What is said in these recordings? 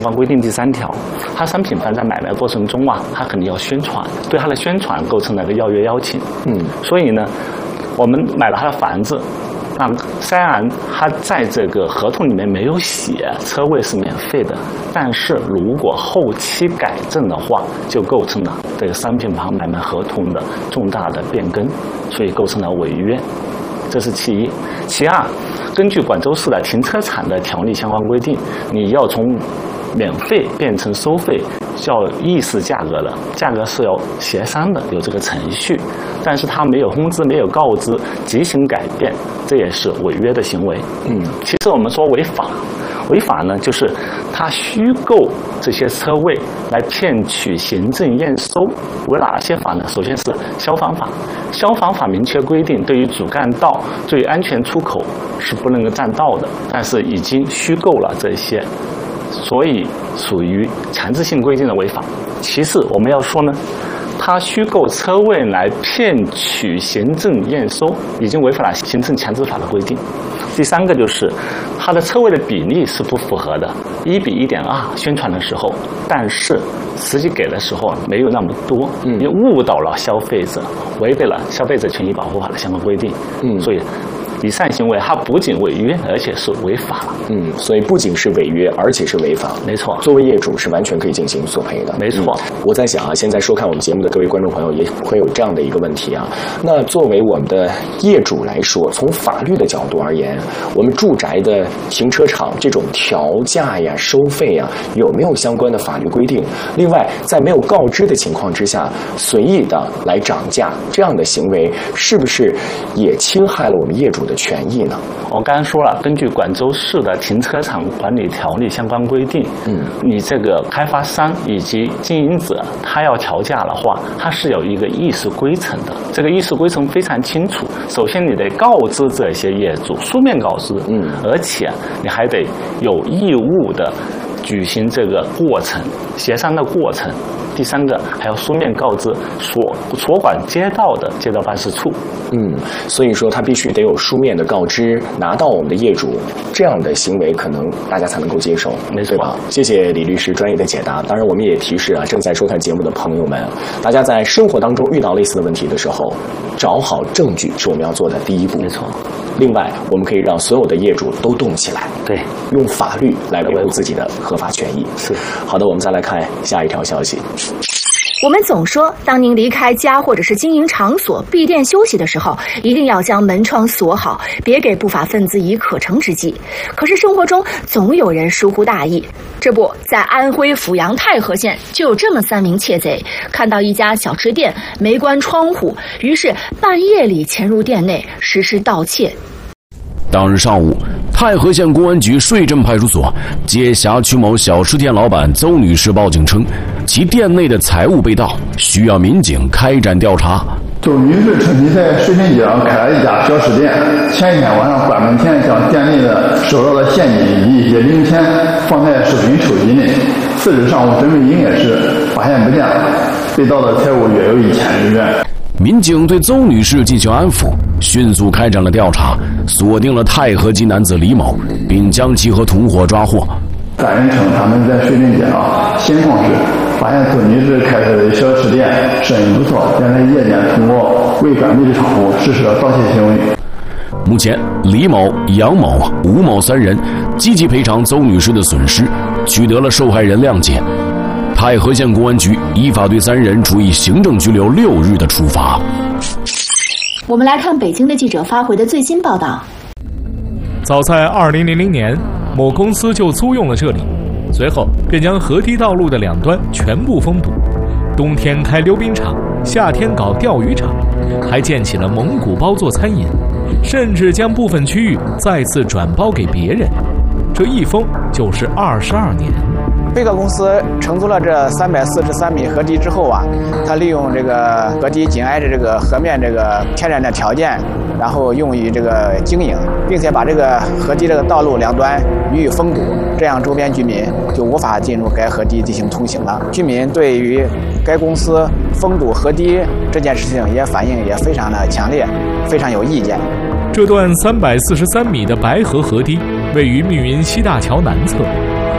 关规定第3条，它商品房在买卖过程中啊，它肯定要宣传，对它的宣传构成了一个邀约邀请。所以呢，我们买了他的房子。虽然他在这个合同里面没有写车位是免费的，但是如果后期改正的话，就构成了这个商品房买卖合同的重大的变更，所以构成了违约。这是其一。其二，根据广州市的停车场的条例相关规定，你要从免费变成收费，叫议事价格的，价格是要协商的，有这个程序。但是他没有通知，没有告知，即行改变，这也是违约的行为。其实我们说违法，违法呢就是他虚构这些车位来骗取行政验收。违哪些法呢？首先是消防法，消防法明确规定，对于主干道、对于安全出口是不能够占道的，但是已经虚构了这些。所以属于强制性规定的违法。其次，我们要说呢，他虚构车位来骗取行政验收，已经违反了行政强制法的规定。第三个就是他的车位的比例是不符合的，1:1.2宣传的时候，但是实际给的时候没有那么多，也误导了消费者，违背了消费者权益保护法的相关规定。所以以上行为它不仅违约，而且是违法。 所以不仅是违约，而且是违法。 没错， 作为业主是完全可以进行索赔的。 没错。 我在想啊，现在收看我们节目的各位观众朋友也会有这样的一个问题啊。那作为我们的业主来说，从法律的角度而言，我们住宅的停车场这种调价呀、收费呀，有没有相关的法律规定？另外，在没有告知的情况之下，随意的来涨价，这样的行为是不是也侵害了我们业主的权益呢？ 我刚刚说了，根据广州市的停车场管理条例相关规定，你这个开发商以及经营者，他要调价的话，他是有一个议事规程的。这个议事规程非常清楚。首先，你得告知这些业主，书面告知，而且你还得有义务的举行这个过程，协商的过程。第三个，还要书面告知所管街道的街道办事处。 所以说他必须得有书面的告知，拿到我们的业主，这样的行为可能大家才能够接受，对吧？谢谢李律师专业的解答。当然，我们也提示啊，正在收看节目的朋友们，大家在生活当中遇到类似的问题的时候，找好证据是我们要做的第一步。 没错。 另外，我们可以让所有的业主都动起来， 对， 用法律来维护自己的合法权益。 是。 好的，我们再来看下一条消息。 我们总说，当您离开家或者是经营场所闭店休息的时候，一定要将门窗锁好，别给不法分子以可乘之机。可是生活中总有人疏忽大意。这不，在安徽阜阳太和县就有这么3名窃贼，看到一家小吃店没关窗户，于是半夜里潜入店内实施盗窃。 当日上午，太和县公安局税镇派出所接辖区某小吃店老板邹女士报警称，其店内的财物被盗，需要民警开展调查。 邹女士称其在水镇街上开了一家小吃店，前一天晚上关门前将店内的收到的现金以及一些零钱放在食品抽屉内。次日上午准备营业时发现不见了，被盗的财物约有1000余元。 民警对邹女士进行安抚，迅速开展了调查，锁定了太和籍男子李某，并将其和同伙抓获。 3人称他们在水镇街上闲逛时，发现邹女士开设的小吃店生意不错，便在夜间通过未关闭的窗户实施了盗窃行为。 目前，李某、杨某、吴某3人积极赔偿邹女士的损失，取得了受害人谅解。太和县公安局依法对3人处以行政拘留6日的处罚。 我们来看北京的记者发回的最新报道。 早在2000年，某公司就租用了这里，随后便将河堤道路的2端全部封堵，冬天开溜冰场，夏天搞钓鱼场，还建起了蒙古包做餐饮，甚至将部分区域再次转包给别人。这一封就是22年。 贝壳公司承租了这343米河堤之后啊，他利用这个河堤紧挨着这个河面这个天然的条件，然后用于这个经营，并且把这个河堤这个道路2端予以封堵，这样周边居民就无法进入该河堤进行通行了。居民对于该公司封堵河堤这件事情也反应也非常的强烈，非常有意见。 这段343米的白河河堤位于密云西大桥南侧，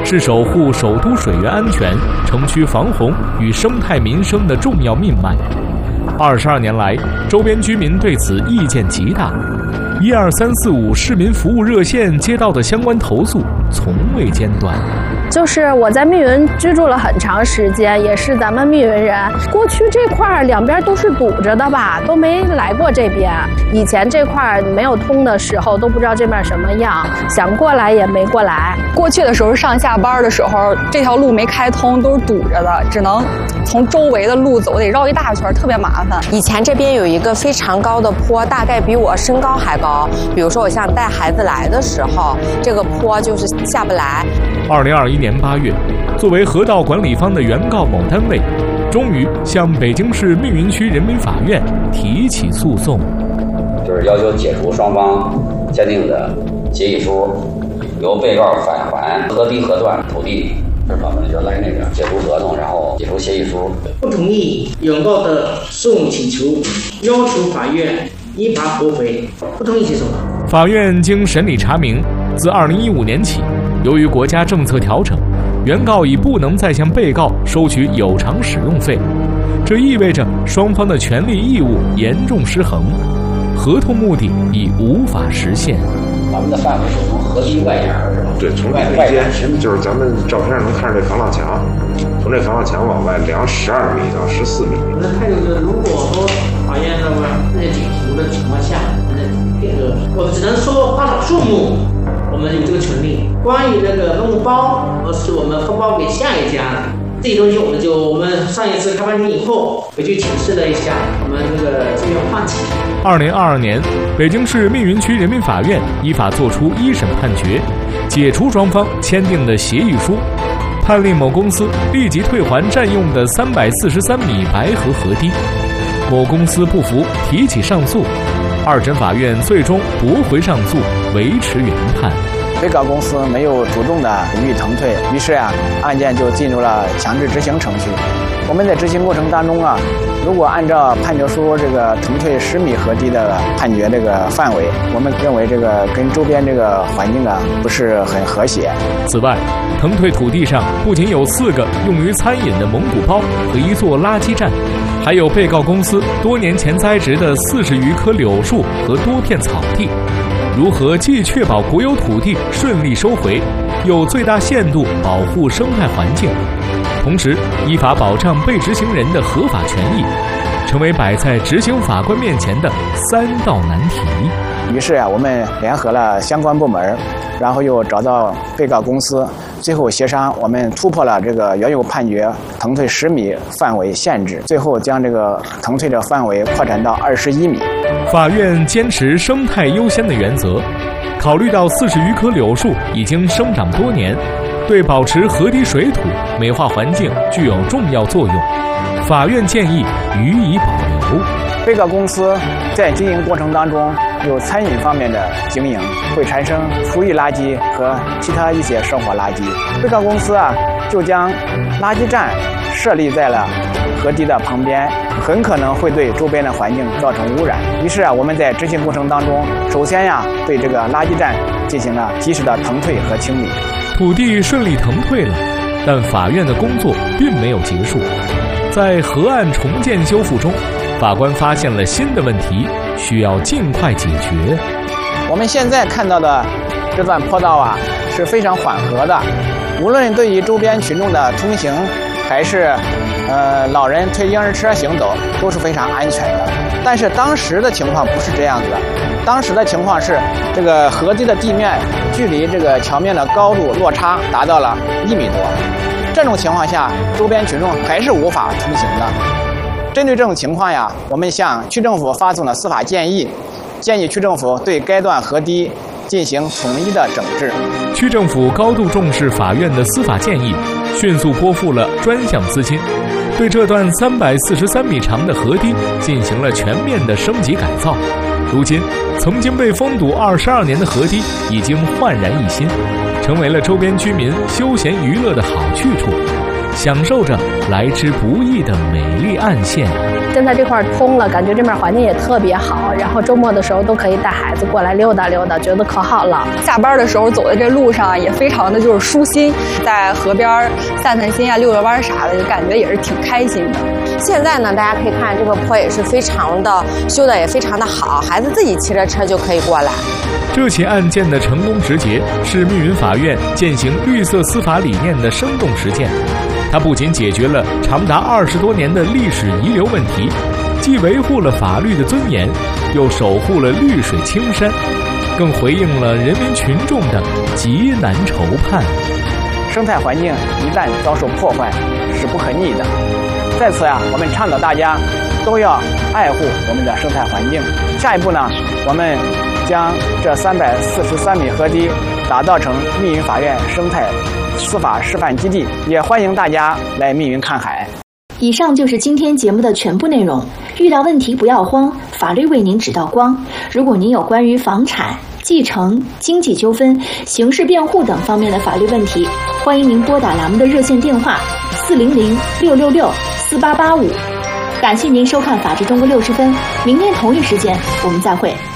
是守护首都水源安全、城区防洪与生态民生的重要命脉。22年来，周边居民对此意见极大。12345市民服务热线接到的相关投诉从未间断。 就是我在密云居住了很长时间，也是咱们密云人。过去这块两边都是堵着的吧，都没来过这边。以前这块没有通的时候，都不知道这边什么样，想过来也没过来。 过去的时候上下班的时候，这条路没开通，都是堵着的，只能从周围的路走，得绕一大圈，特别麻烦。 以前这边有一个非常高的坡，大概比我身高还高。比如说我想带孩子来的时候，这个坡就是下不来。 2021年8月，作为河道管理方的原告某单位，终于向北京市密云区人民法院提起诉讼， 就是要求解除双方签订的协议书，由被告返还河堤河段土地，是吧？就来那个解除合同，然后解除协议书。 不同意原告的诉讼请求，要求法院依法驳回。不同意起诉。 法院经审理查明，自2015年起，由于国家政策调整，原告已不能再向被告收取有偿使用费，这意味着双方的权利义务严重失衡，合同目的已无法实现。 咱们的范围是从河堤外沿是吧？ 对，从外间就是咱们照片上能看着这防浪墙，从这防浪墙往外量12米到14米。 我的态度是，如果说法院那么在解除的情况下，我只能说花草树木，我们有这个权利。关于那个分包，是我们分包给下一家的。这些东西我们上一次开发厅以后回去请示了一下，我们这个资源换起。 2022年，北京市密云区人民法院依法作出一审判决，解除双方签订的协议书，判令某公司立即退还占用的343米白河河堤。某公司不服，提起上诉，二审法院最终驳回上诉，维持原判。 被告公司没有主动的予以腾退，于是案件就进入了强制执行程序。我们在执行过程当中如果按照判决书这个腾退10米河堤的判决这个范围，我们认为这个跟周边这个环境不是很和谐。 此外，腾退土地上不仅有4个用于餐饮的蒙古包和1座垃圾站，还有被告公司多年前栽植的40余棵柳树和多片草地。如何既确保国有土地顺利收回，又最大限度保护生态环境，同时依法保障被执行人的合法权益，成为摆在执行法官面前的3道难题。 于是我们联合了相关部门，然后又找到被告公司，最后协商，我们突破了这个原有判决腾退10米范围限制，最后将这个腾退的范围扩展到21米。 法院坚持生态优先的原则，考虑到40余棵柳树已经生长多年，对保持河堤水土、美化环境具有重要作用，法院建议予以保留。 被告公司在经营过程当中有餐饮方面的经营，会产生厨余垃圾和其他一些生活垃圾。被告公司就将垃圾站设立在了河堤的旁边，很可能会对周边的环境造成污染。于是我们在执行过程当中，首先对这个垃圾站进行了及时的腾退和清理。 土地顺利腾退了，但法院的工作并没有结束。在河岸重建修复中，法官发现了新的问题，需要尽快解决。 我们现在看到的这段坡道是非常缓和的，无论对于周边群众的通行，还是老人推婴儿车行走，都是非常安全的。但是当时的情况不是这样子的，当时的情况是这个河堤的地面距离这个桥面的高度落差达到了1米多，这种情况下，周边群众还是无法通行的。针对这种情况我们向区政府发送了司法建议，建议区政府对该段河堤进行统一的整治。 区政府高度重视法院的司法建议，迅速拨付了专项资金，对这段343米长的河堤进行了全面的升级改造。如今，曾经被封堵22年的河堤已经焕然一新，成为了周边居民休闲娱乐的好去处。 享受着来之不易的美丽岸线。 现在这块通了，感觉这边环境也特别好，然后周末的时候都可以带孩子过来溜达溜达，觉得可好了。 下班的时候走在这路上也非常的就是舒心，在河边散散心啊、溜溜弯啥的，就感觉也是挺开心的。 现在呢，大家可以看这个坡也是非常的修的也非常的好，孩子自己骑着车就可以过来。 这起案件的成功直结是密云法院践行绿色司法理念的生动实践。它不仅解决了长达20多年的历史遗留问题，既维护了法律的尊严，又守护了绿水青山，更回应了人民群众的极难愁盼。 生态环境一旦遭受破坏，是不可逆的。在此我们倡导大家都要爱护我们的生态环境。下一步呢，我们将这343米河堤打造成密云法院生态司法示范基地，也欢迎大家来密云看海。 以上就是今天节目的全部内容。遇到问题不要慌，法律为您指道光。如果您有关于房产、继承、经济纠纷、刑事辩护等方面的法律问题，欢迎您拨打栏目的热线电话400-666-4885。感谢您收看《法治中国60分》，明天同一时间我们再会。